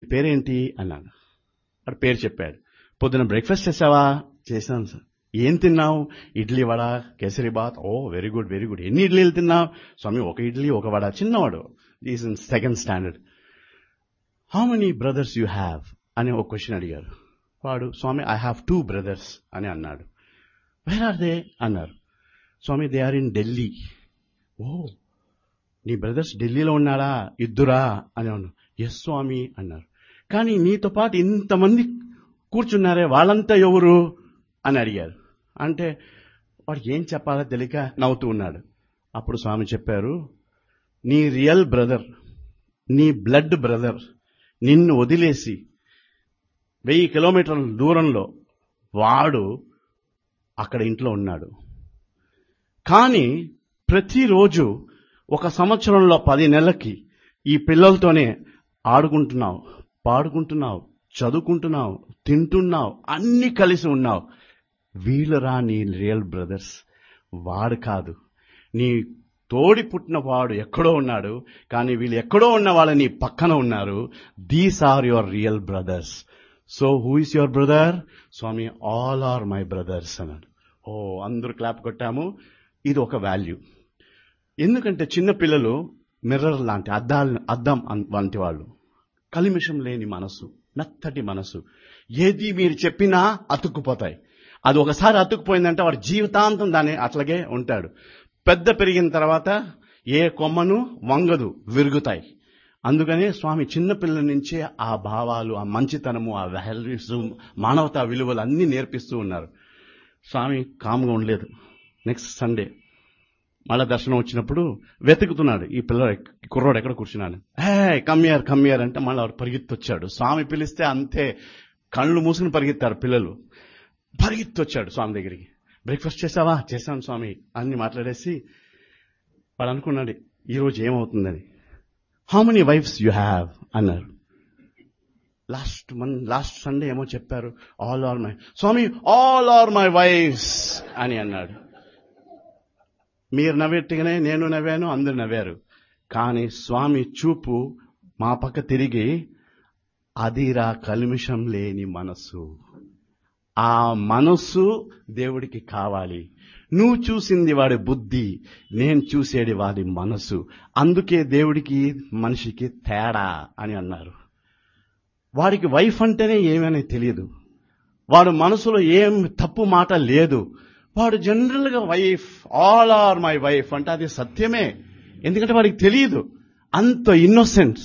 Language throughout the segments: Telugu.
పేరేంటి అన్నాను. వాడు పేరు చెప్పాడు. పొద్దున బ్రేక్ఫాస్ట్ చేసావా? చేశాను సార్. ఏం తిన్నావు? ఇడ్లీ వడ కేసరి బాత్. ఓ వెరీ గుడ్ వెరీ గుడ్. ఎన్ని ఇడ్లీలు తిన్నావు? స్వామి ఒక ఇడ్లీ ఒక వడ. చిన్నవాడు, is in second standard. How many brothers you have అని ఒక క్వశ్చన్ అడిగారు. వాడు స్వామి ఐ హ్యావ్ 2 brothers అని అన్నాడు. వేర్ ఆర్ దే అన్నారు. స్వామి దే ఆర్ ఇన్ ఢిల్లీ. ఓ నీ బ్రదర్స్ ఢిల్లీలో ఉన్నారా? 2 అని అన్నాను. ఎస్ స్వామి అన్నారు. కానీ నీతో పాటు ఇంతమంది కూర్చున్నారే వాళ్ళంతా ఎవరు అని అడిగారు. అంటే వాడు ఏం చెప్పాలో తెలియక నవ్వుతూ ఉన్నాడు. అప్పుడు స్వామి చెప్పారు, నీ రియల్ బ్రదర్, నీ బ్లడ్ బ్రదర్ నిన్ను వదిలేసి 1000 కిలోమీటర్ల దూరంలో వాడు అక్కడ ఇంట్లో ఉన్నాడు. కానీ ప్రతిరోజు 1 సంవత్సరంలో 10 నెలలకి ఈ పిల్లలతోనే ఆడుకుంటున్నావు, పాడుకుంటున్నావు, చదువుకుంటున్నావు, తింటున్నావు, అన్ని కలిసి ఉన్నావు. వీళ్ళరా నీ రియల్ బ్రదర్స్. వాడు కాదు, నీ తోడి పుట్టిన వాడు ఎక్కడో ఉన్నాడు, కానీ వీళ్ళు ఎక్కడో ఉన్న వాళ్ళు నీ పక్కన ఉన్నారు. These are your real brothers. So who is your brother? Swamy all are my brothers అన్నాడు. ఓ అందరూ క్లాప్ కొట్టాము. ఇది ఒక వాల్యూ. ఎందుకంటే చిన్న పిల్లలు మిర్రర్ లాంటి అద్దం వంటి వాళ్ళు. కలిమిషం లేని మనసు, మెత్తటి మనసు. ఏది మీరు చెప్పినా అతుక్కుపోతాయి. అది ఒకసారి అతుక్కుపోయిందంటే వాడు జీవితాంతం దాన్ని అట్లాగే ఉంటాడు. పెద్ద పెరిగిన తర్వాత ఏ కొమ్మను వంగదు, విరుగుతాయి. అందుకనే స్వామి చిన్నపిల్లల నుంచే ఆ భావాలు, ఆ మంచితనము, ఆ వాల్యూస్, మానవతా విలువలు అన్నీ నేర్పిస్తూ ఉన్నారు. స్వామి కామ్గా ఉండలేదు. నెక్స్ట్ సండే మళ్ళా దర్శనం వచ్చినప్పుడు వెతుకుతున్నాడు, ఈ కుర్రోడు ఎక్కడ కూర్చున్నాను. కమ్మియర్ అంటే మళ్ళీ వాడు పరిగెత్తొచ్చాడు. స్వామి పిలిస్తే అంతే, కళ్ళు మూసుకుని పరిగెత్తారు పిల్లలు. పరిగెత్తొచ్చాడు స్వామి దగ్గరికి. బ్రేక్ఫాస్ట్ చేసావా? చేశాను స్వామి అన్ని మాట్లాడేసి వాడు అనుకున్నాడు ఈరోజు ఏమవుతుందని. How many wives you have అన్నారు. లాస్ట్ సండే ఏమో చెప్పారు, all are my. Swamy all are my wife's అని అన్నాడు. మీరు నవ్వెట్టుగానే నేను నవ్వాను, అందరు నవ్వారు. కానీ స్వామి చూపు మా పక్క తిరిగి, అదిరా కల్మిషం లేని మనసు. ఆ మనసు దేవుడికి కావాలి. నువ్వు చూసింది వాడి బుద్ధి, నేను చూసేది వాడి మనసు. అందుకే దేవుడికి మనిషికి తేడా అని అన్నారు. వాడికి వైఫ్ అంటేనే ఏమని తెలియదు. వాడు మనసులో ఏం తప్పు మాట లేదు. వాడు జనరల్ గా wife, all are my wife అంటే అది సత్యమే. ఎందుకంటే వాడికి తెలియదు. అంత ఇన్నోసెన్స్,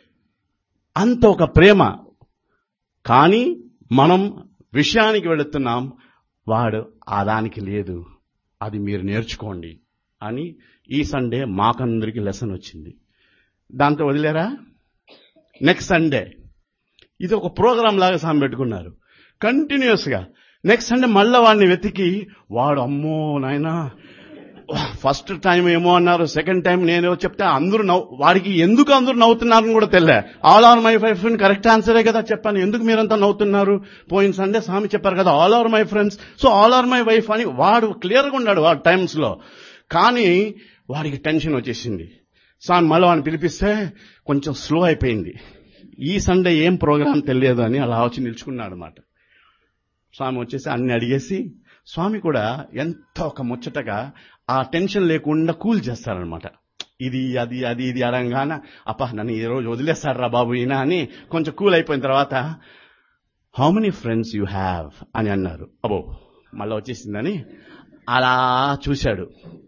అంత ఒక ప్రేమ. కానీ మనం విషయానికి వెళుతున్నాం, వాడు ఆ దానికి లేదు. అది మీరు నేర్చుకోండి అని ఈ సండే మాకందరికి లెసన్ వచ్చింది. దాంతో వదిలేరా? నెక్స్ట్ సండే ఇది ఒక ప్రోగ్రాం లాగా సామి పెట్టుకున్నారు కంటిన్యూస్ గా. నెక్స్ట్ సండే మళ్ళా వాడిని వెతికి, వాడు అమ్మో నాయనా ఫస్ట్ టైం ఏమో అన్నారు, సెకండ్ టైం నేనేమో చెప్తే అందరూ వాడికి ఎందుకు అందరూ నవ్వుతున్నారని కూడా తెలియలే. All are my wife correct ఆన్సరే కదా చెప్పాను, ఎందుకు మీరంతా నవ్వుతున్నారు? పోయిన సండే స్వామి చెప్పారు కదా all are my friends, so all are my wife అని వాడు క్లియర్గా ఉన్నాడు వాడు టైమ్స్ లో. కానీ వాడికి టెన్షన్ వచ్చేసింది. స్వామి మళ్ళీ వాడిని పిలిపిస్తే కొంచెం స్లో అయిపోయింది. ఈ సండే ఏం ప్రోగ్రాం తెలియదు అని అలా వచ్చి నిల్చుకున్నాడు అనమాట. స్వామి వచ్చేసి అన్ని అడిగేసి, స్వామి కూడా ఎంత ఒక ముచ్చటగా ఆ టెన్షన్ లేకుండా కూల్ చేస్తారనమాట. ఇది అది అది ఇది అడంగాన అప్ప నన్ను ఈ రోజు వదిలేస్తారా బాబు ఈయన అని కొంచెం కూల్ అయిపోయిన తర్వాత, how many friends you have అని అన్నారు. అబ్బో మళ్ళా వచ్చేసిందని అలా చూశాడు.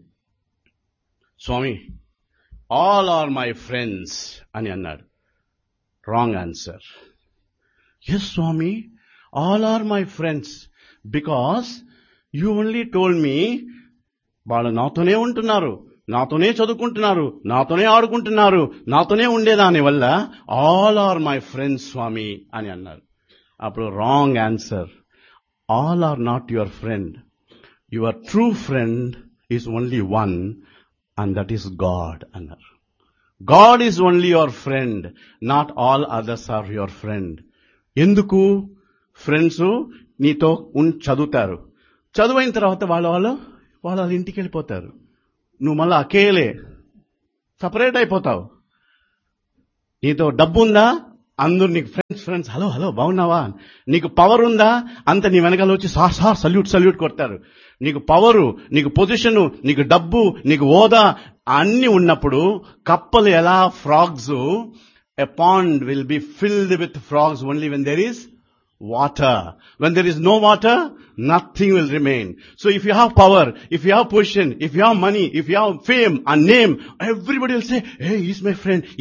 స్వామి ఆల్ ఆర్ మై ఫ్రెండ్స్ అని అన్నాడు. Wrong answer. Yes Swamy all are my friends because you only told me వాళ్ళు నాతోనే ఉంటున్నారు, నాతోనే చదువుకుంటున్నారు, నాతోనే ఆడుకుంటున్నారు, నాతోనే ఉండేదాని వల్ల ఆల్ ఆర్ మై ఫ్రెండ్స్ స్వామి అని అన్నారు. అప్పుడు wrong answer. All are not your friend. Your true friend is only one and that is God అన్నారు. God is only your friend, not all others are your friend. ఎందుకు? ఫ్రెండ్స్ నీతో చదువుతారు, చదువైన తర్వాత వాళ్ళ ఇంటికి వెళ్ళిపోతారు. నువ్వు మళ్ళా అకేలే సపరేట్ అయిపోతావు. నీతో డబ్బు ఉందా? అందరూ నీకు ఫ్రెండ్స్ హలో హలో బాగున్నావా, నీకు పవర్ ఉందా, అంత నీ వెనకాల వచ్చి సార్ సల్యూట్ కొడతారు. నీకు పవరు, నీకు పొజిషను, నీకు డబ్బు, నీకు హోదా అన్ని ఉన్నప్పుడు కప్పలు ఎలా frogs, a pond will be filled with frogs only when there is water. When there is no water, nothing will remain. So if you have power, if you have position, if you have money, if you have fame and name, everybody will say, hey, he's my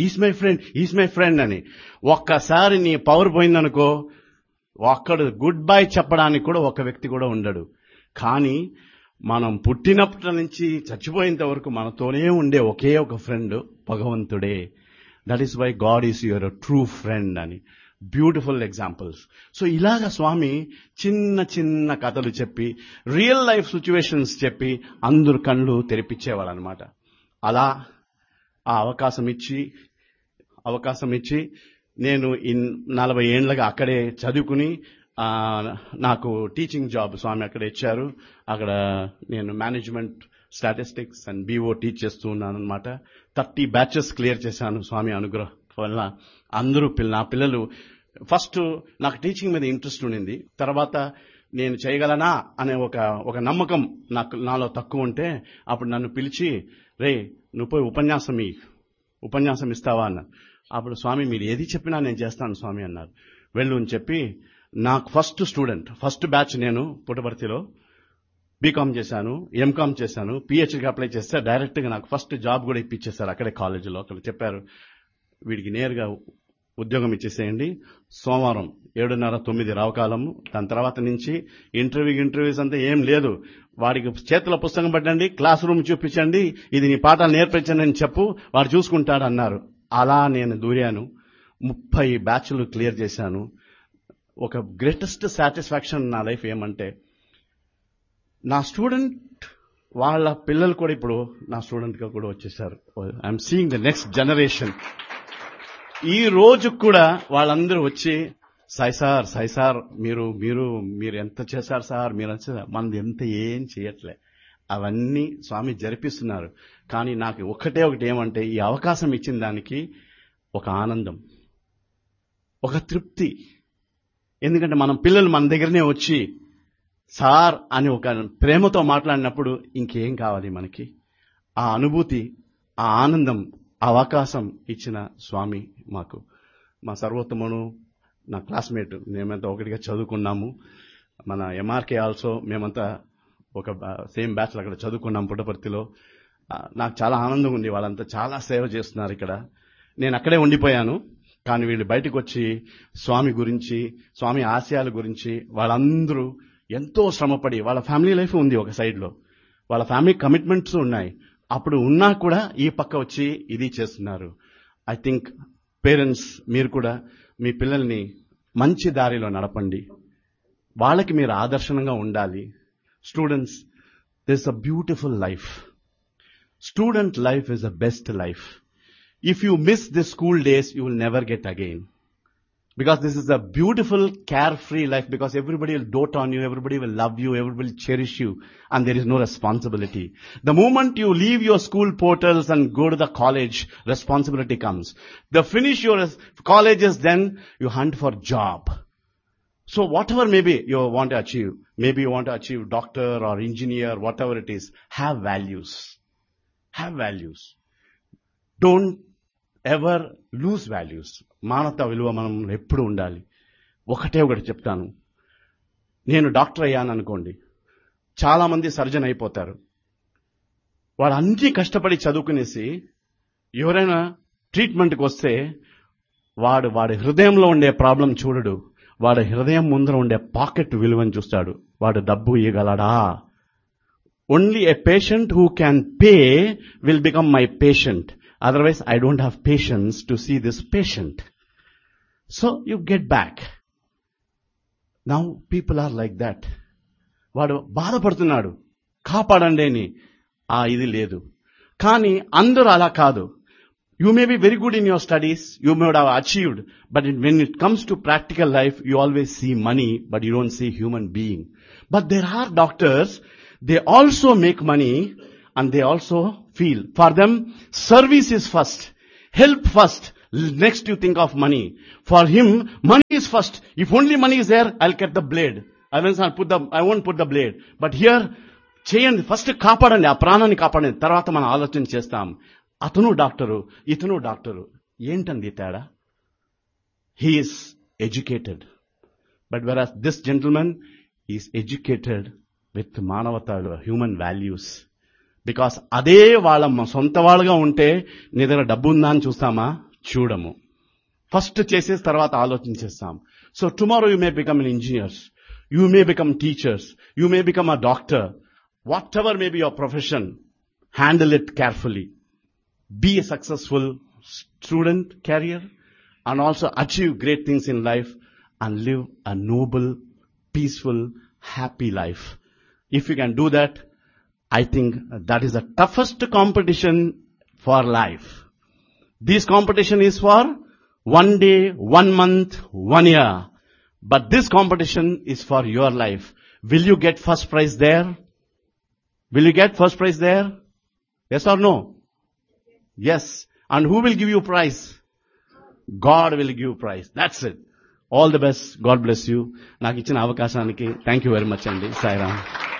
friend అని. ఒక్కసారి నీ పవర్ పోయిందనుకో, ఒక్కడు గుడ్ బై చెప్పడానికి కూడా ఒక వ్యక్తి కూడా ఉండడు. కానీ మనం పుట్టినప్పటి నుంచి చచ్చిపోయేంత వరకు మనతోనే ఉండే ఒకే ఒక ఫ్రెండ్ భగవంతుడే. That is why God is your true friend అని. Beautiful examples. సో ఇలాగా స్వామి చిన్న చిన్న కథలు చెప్పి, రియల్ లైఫ్ సిచ్యువేషన్స్ చెప్పి అందరు కళ్ళు తెరిపించేవాళ్ళు అనమాట. అలా ఆ అవకాశం ఇచ్చి నేను 40 ఏళ్లుగా అక్కడే చదువుకుని, నాకు టీచింగ్ జాబ్ స్వామి అక్కడ ఇచ్చారు. అక్కడ నేను management, statistics and BO teach చేస్తూ ఉన్నాను అనమాట. 30 బ్యాచెస్ క్లియర్ చేశాను స్వామి అనుగ్రహం వల్ల. అందరూ నా పిల్లలు, ఫస్ట్ నాకు టీచింగ్ మీద ఇంట్రెస్ట్ ఉండింది. తర్వాత నేను చేయగలనా అనే ఒక నమ్మకం నాలో తక్కువ ఉంటే అప్పుడు నన్ను పిలిచి, రే నువ్వు పోయి ఉపన్యాసం ఇస్తావా అన్నారు. అప్పుడు స్వామి మీరు ఏది చెప్పినా నేను చేస్తాను స్వామి అన్నారు. వెళ్ళు అని చెప్పి నాకు ఫస్ట్ బ్యాచ్ నేను పుట్టపర్తిలో బీకామ్ చేశాను, ఎంకామ్ చేశాను, PhDకి అప్లై చేస్తే డైరెక్ట్ గా నాకు ఫస్ట్ జాబ్ కూడా ఇప్పించేశారు అక్కడే కాలేజీలో. అక్కడ చెప్పారు, వీడికి నేరుగా ఉద్యోగం ఇచ్చేసేయండి, సోమవారం 7:30-9 రావకాలము, దాని తర్వాత నుంచి ఇంటర్వ్యూస్ అంతా ఏం లేదు, వాడికి చేతిలో పుస్తకం పట్టండి, క్లాస్ రూమ్ చూపించండి, ఇది నీ పాఠాలు నేర్పించండి అని చెప్పు, వాడు చూసుకుంటాడు అన్నారు. అలా నేను దూరాను. 30 బ్యాచ్లు క్లియర్ చేశాను. ఒక గ్రేటెస్ట్ సాటిస్ఫాక్షన్ నా లైఫ్ ఏమంటే, నా స్టూడెంట్ వాళ్ళ పిల్లలు కూడా ఇప్పుడు నా స్టూడెంట్ గా కూడా వచ్చేసారు. I'm seeing the next generation. ఈ రోజు కూడా వాళ్ళందరూ వచ్చి, సాయి సార్ మీరు ఎంత చేశారు సార్, మనది ఎంత ఏం చేయట్లే, అవన్నీ స్వామి జరిపిస్తున్నారు. కానీ నాకు ఒకటి ఏమంటే, ఈ అవకాశం ఇచ్చిన దానికి ఒక ఆనందం, ఒక తృప్తి. ఎందుకంటే మనం పిల్లలు మన దగ్గరనే వచ్చి సార్ అని ఒక ప్రేమతో మాట్లాడినప్పుడు ఇంకేం కావాలి మనకి? ఆ అనుభూతి, ఆ ఆనందం, ఆ అవకాశం ఇచ్చిన స్వామి మాకు. మా సర్వోత్తమును, నా క్లాస్మేట్, మేమంతా ఒకటిగా చదువుకున్నాము. మన MRK ఆల్సో, మేమంతా ఒక సేమ్ బ్యాచ్లో అక్కడ చదువుకున్నాం పుట్టపర్తిలో. నాకు చాలా ఆనందంగా ఉంది. వాళ్ళంతా చాలా సేవ చేస్తున్నారు ఇక్కడ. నేను అక్కడే ఉండిపోయాను. కానీ వీళ్ళు బయటకు వచ్చి స్వామి గురించి, స్వామి ఆశయాల గురించి వాళ్ళందరూ ఎంతో శ్రమపడి, వాళ్ళ ఫ్యామిలీ లైఫ్ ఉంది ఒక సైడ్లో, వాళ్ళ ఫ్యామిలీ కమిట్మెంట్స్ ఉన్నాయి, అప్పుడు ఉన్నా కూడా ఈ పక్క వచ్చి ఇది చేస్తున్నారు. ఐ థింక్ పేరెంట్స్ మీరు కూడా మీ పిల్లల్ని మంచి దారిలో నడపండి, వాళ్ళకి మీరు ఆదర్శనంగా ఉండాలి. Students, this a beautiful life. Student life is the best life. If you miss the school days, you will never get again. Because this is a beautiful, carefree life, because everybody will dote on you, everybody will love you, everybody will cherish you, and there is no responsibility. The moment you leave your school portals and go to the college, responsibility comes. The finish your colleges, then you hunt for job. So whatever maybe you want to achieve, maybe you want to achieve doctor or engineer, whatever it is, have values. Have values. Don't ever loose values. మానవతా విలువ మనం ఎప్పుడు ఉండాలి. ఒకటి చెప్తాను, నేను డాక్టర్ అయ్యాను అనుకోండి, చాలా మంది సర్జన్ అయిపోతారు. వాడు అన్నీ కష్టపడి చదువుకునేసి ఎవరైనా ట్రీట్మెంట్కి వస్తే వాడి హృదయంలో ఉండే ప్రాబ్లం చూడడు, వాడి హృదయం ముందర ఉండే పాకెట్ విలువని చూస్తాడు. వాడు డబ్బు ఇవ్వగలడా? Only a patient who can pay will become my patient. Otherwise, I don't have patience to see this patient. So, you get back. Now, people are like that. వాడు బాధపడుతున్నాడు, కాపాడండి అని. ఇది లేదు. కానీ అందరూ అలా కాదు. You may be very good in your studies, you may have achieved, but when it comes to practical life, you always see money, but you don't see human being. But there are doctors, they also make money, and they also feel. For them, service is first, help first, Next you think of money. For him, money is first. If only money is there, I'll get the blade. I won't put the blade. But here, చేయండి, ఫస్ట్ కాపాడండి, ఆ ప్రాణాన్ని కాపాడండి, తర్వాత మనం ఆలోచన చేస్తాం. అతను డాక్టరు, ఇతను డాక్టరు. ఏంటండి తేడా? He is educated. But whereas this gentleman is educated with మానవత, human values. బికాస్ అదే వాళ్ళ సొంత వాళ్ళగా ఉంటే నీ దగ్గర డబ్బు ఉందా అని చూస్తామా? చూడము. ఫస్ట్ చేసేసి తర్వాత ఆలోచించేస్తాం. So tomorrow you may become an engineers, you may become teachers, you may become a doctor. What ever may be your profession, handle it carefully. Be a successful student career and also achieve great things in life and live a noble, peaceful, happy life. If you can do that, I think that is the toughest competition for life. This competition is for 1 day, 1 month, 1 year. But this competition is for your life. Will you get first prize there? Will you get first prize there? Yes or no? Yes. And who will give you prize? God will give prize. That's it. All the best. God bless you. నాకు ఇచ్చిన అవకాశానికి థ్యాంక్ యూ వెరీ మచ్ అండి. సాయిరామ్.